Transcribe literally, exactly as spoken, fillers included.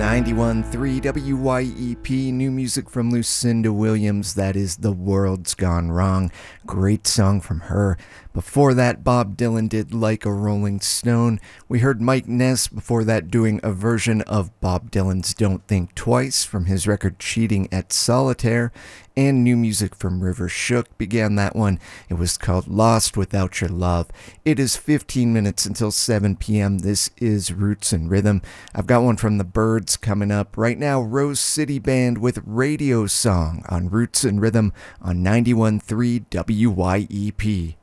ninety-one point three W Y E P, new music from Lucinda Williams, that is The World's Gone Wrong. Great song from her. Before that, Bob Dylan did Like a Rolling Stone. We heard Mike Ness before that doing a version of Bob Dylan's Don't Think Twice from his record Cheating at Solitaire. And new music from River Shook began that one. It was called Lost Without Your Love. It is fifteen minutes until seven p.m. This is Roots and Rhythm. I've got one from the Byrds coming up. Right now, Rose City Band with Radio Song on Roots and Rhythm on ninety-one point three W Y E P.